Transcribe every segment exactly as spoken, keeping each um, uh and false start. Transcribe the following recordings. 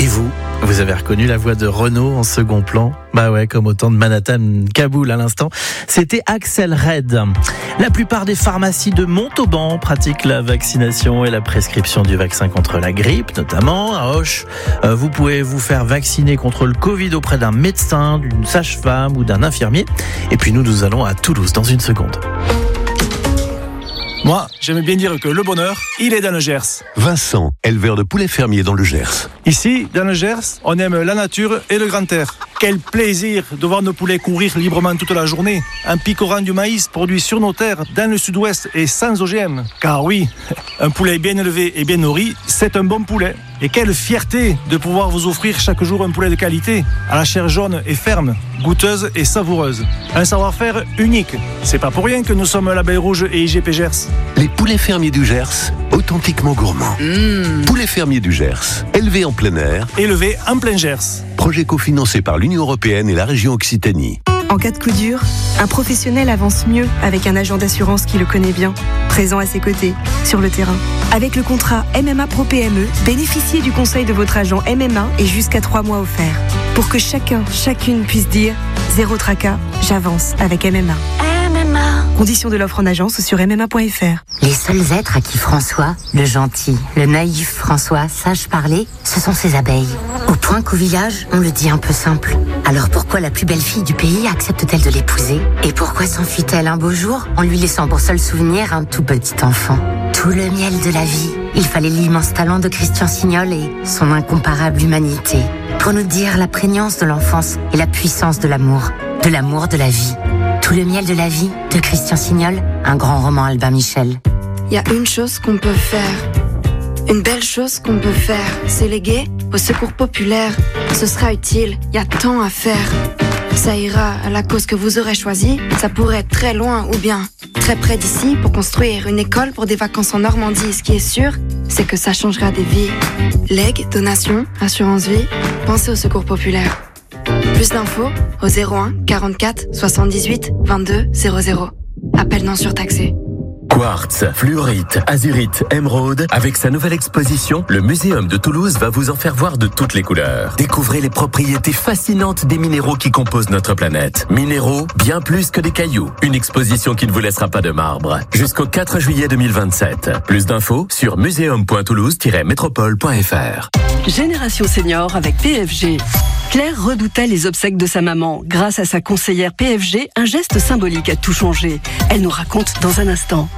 vous, vous avez reconnu la voix de Renaud en second plan? Bah ouais, comme au temps de Manhattan, Kaboul à l'instant. C'était Axel Red. La plupart des pharmacies de Montauban pratiquent la vaccination et la prescription du vaccin contre la grippe, notamment à Auch. Euh, vous pouvez vous faire vacciner contre le Covid auprès d'un médecin, d'une sage-femme ou d'un infirmier. Et puis nous, nous allons à Toulouse dans une seconde. Moi, j'aime bien dire que le bonheur, il est dans le Gers. Vincent, éleveur de poulets fermiers dans le Gers. Ici, dans le Gers, on aime la nature et le grand air. Quel plaisir de voir nos poulets courir librement toute la journée, en picorant du maïs produit sur nos terres, dans le sud-ouest et sans O G M. Car oui, un poulet bien élevé et bien nourri, c'est un bon poulet. Et quelle fierté de pouvoir vous offrir chaque jour un poulet de qualité, à la chair jaune et ferme, goûteuse et savoureuse. Un savoir-faire unique. C'est pas pour rien que nous sommes Label Rouge et I G P Gers. Les poulets fermiers du Gers, authentiquement gourmands. Mmh. Poulets fermiers du Gers, élevés en plein air. Élevés en plein Gers. Projet cofinancé par l'Union européenne et la région Occitanie. En cas de coup dur, un professionnel avance mieux avec un agent d'assurance qui le connaît bien, présent à ses côtés, sur le terrain. Avec le contrat M M A Pro P M E, bénéficiez du conseil de votre agent M M A et jusqu'à trois mois offerts. Pour que chacun, chacune puisse dire « Zéro tracas, j'avance avec M M A ». M M A. Conditions de l'offre en agence ou sur m m a point f r. Les seuls êtres à qui François, le gentil, le naïf François, sache parler, ce sont ses abeilles. Au point qu'au village, on le dit un peu simple. Alors pourquoi la plus belle fille du pays accepte-t-elle de l'épouser? Et pourquoi s'enfuit-elle un beau jour en lui laissant pour seul souvenir un tout petit enfant? Tout le miel de la vie. Il fallait l'immense talent de Christian Signol et son incomparable humanité pour nous dire la prégnance de l'enfance et la puissance de l'amour, de l'amour de la vie. Tout le miel de la vie de Christian Signol, un grand roman Albin Michel. Il y a une chose qu'on peut faire, une belle chose qu'on peut faire, c'est léguer au secours populaire. Ce sera utile, il y a tant à faire. Ça ira à la cause que vous aurez choisie, ça pourrait être très loin ou bien très près d'ici pour construire une école pour des vacances en Normandie. Ce qui est sûr, c'est que ça changera des vies. Legs, donations, assurance vie, pensez au secours populaire. Plus d'infos au zéro un quarante-quatre soixante-dix-huit vingt-deux zéro zéro. Appel non surtaxé. Quartz, fluorite, azurite, émeraude. Avec sa nouvelle exposition, le Muséum de Toulouse va vous en faire voir de toutes les couleurs. Découvrez les propriétés fascinantes des minéraux qui composent notre planète. Minéraux, bien plus que des cailloux. Une exposition qui ne vous laissera pas de marbre. Jusqu'au quatre juillet deux mille vingt-sept. Plus d'infos sur muséum point toulouse tiret métropole point f r. Génération Senior avec P F G. Claire redoutait les obsèques de sa maman. Grâce à sa conseillère P F G, un geste symbolique a tout changé. Elle nous raconte dans un instant.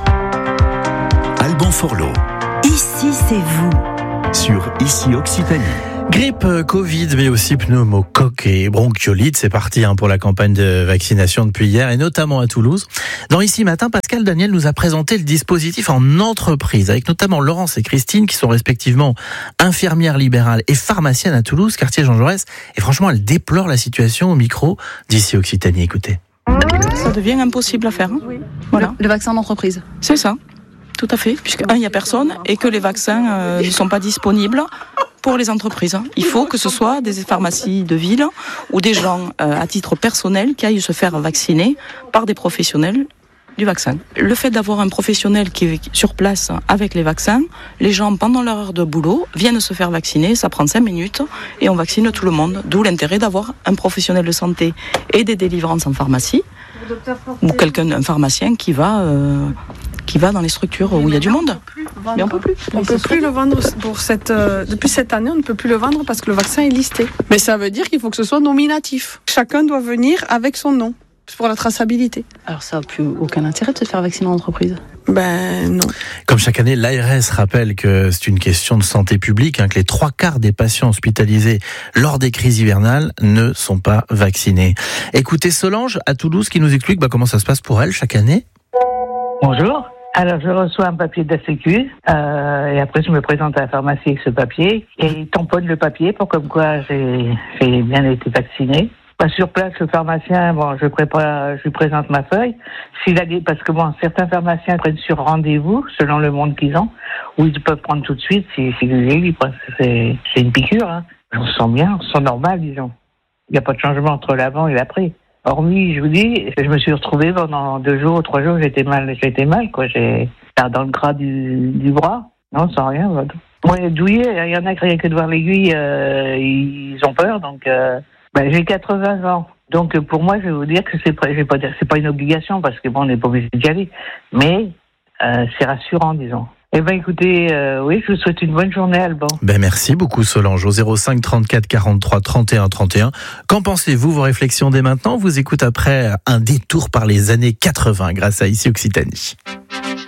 Alban Forlot. Ici, c'est vous. Sur Ici Occitanie. Grippe, Covid, mais aussi pneumocoque et bronchiolite. C'est parti hein, pour la campagne de vaccination depuis hier et notamment à Toulouse. Dans Ici Matin, Pascal Daniel nous a présenté le dispositif en entreprise avec notamment Laurence et Christine qui sont respectivement infirmières libérales et pharmaciennes à Toulouse, quartier Jean Jaurès. Et franchement, elles déplorent la situation au micro d'Ici Occitanie. Écoutez. Ça devient impossible à faire. Hein. Oui. Voilà. Le, le vaccin d'entreprise. C'est ça. Tout à fait. Puisque, un, il n'y a personne et que les vaccins euh, ne sont pas disponibles pour les entreprises. Il faut que ce soit des pharmacies de ville ou des gens euh, à titre personnel qui aillent se faire vacciner par des professionnels du vaccin. Le fait d'avoir un professionnel qui est sur place avec les vaccins, les gens pendant leur heure de boulot viennent se faire vacciner, ça prend cinq minutes et on vaccine tout le monde. D'où l'intérêt d'avoir un professionnel de santé et des délivrances en pharmacie ou quelqu'un, un pharmacien qui va... Euh, qui va dans les structures où il y a du monde. Mais on peut plus. On ne peut plus le vendre pour cette, euh, depuis cette année, on ne peut plus le vendre parce que le vaccin est listé. Mais ça veut dire qu'il faut que ce soit nominatif. Chacun doit venir avec son nom. C'est pour la traçabilité. Alors ça n'a plus aucun intérêt de se faire vacciner en entreprise. Ben non. Comme chaque année, l'A R S rappelle que c'est une question de santé publique, hein, que les trois quarts des patients hospitalisés lors des crises hivernales ne sont pas vaccinés. Écoutez Solange à Toulouse qui nous explique bah, comment ça se passe pour elle chaque année. Bonjour. Alors, je reçois un papier de la Sécu, euh, et après, je me présente à la pharmacie avec ce papier, et il tamponne le papier pour comme quoi j'ai, j'ai bien été vacciné. Bah, sur place, le pharmacien, bon, je prépare, je lui présente ma feuille. S'il a des, parce que bon, certains pharmaciens prennent sur rendez-vous, selon le monde qu'ils ont, ou ils peuvent prendre tout de suite si, si c'est, c'est une piqûre, hein. On se sent bien, on se sent normal, disons. Il n'y a pas de changement entre l'avant et l'après. Hormis, je vous dis, je me suis retrouvée pendant deux jours ou trois jours, j'étais mal, j'étais mal, quoi. J'ai, dans le gras du, du bras. Non, sans rien. Oui, douillet, il y en a qui rien que de voir l'aiguille, euh, ils ont peur. Donc, euh, ben, j'ai quatre-vingts ans. Donc, pour moi, je vais vous dire que c'est pas, je vais pas dire, c'est pas une obligation parce que bon, on n'est pas obligé d'y aller. Mais euh, c'est rassurant, disons. Eh ben, écoutez, euh, oui, je vous souhaite une bonne journée, Alban. Ben, merci beaucoup, Solange, au zéro cinq trente-quatre quarante-trois trente et un trente et un. Qu'en pensez-vous, vos réflexions dès maintenant? On vous écoute après un détour par les années quatre-vingts grâce à Ici Occitanie.